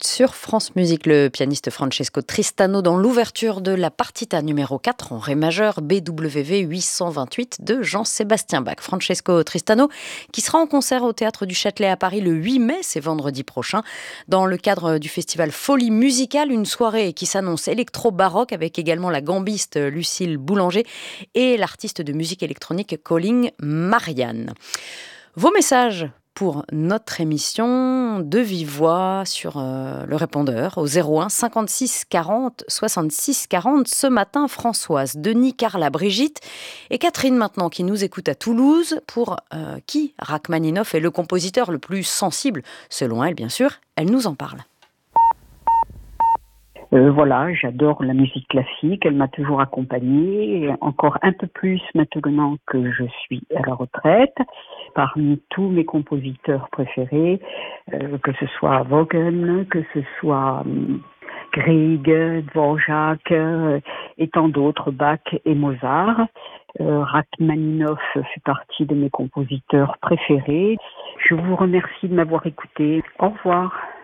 sur France Musique, le pianiste Francesco Tristano dans l'ouverture de la partita numéro 4 en ré majeur BWV 828 de Jean-Sébastien Bach. Francesco Tristano qui sera en concert au Théâtre du Châtelet à Paris le 8 mai, c'est vendredi prochain, dans le cadre du festival Folie Musicale, une soirée qui s'annonce électro-baroque avec également la gambiste Lucille Boulanger et l'artiste de musique électronique Colin Marianne. Vos messages pour notre émission de vive voix sur le répondeur au 01 56 40 66 40. Ce matin, Françoise, Denis, Carla, Brigitte et Catherine maintenant qui nous écoutent à Toulouse, pour qui Rachmaninoff est le compositeur le plus sensible, selon elle bien sûr. Elle nous en parle. Voilà, j'adore la musique classique, elle m'a toujours accompagnée, encore un peu plus maintenant que je suis à la retraite. Parmi tous mes compositeurs préférés, que ce soit Wagner, que ce soit Grieg, Dvorak et tant d'autres, Bach et Mozart. Rachmaninoff fait partie de mes compositeurs préférés. Je vous remercie de m'avoir écouté. Au revoir.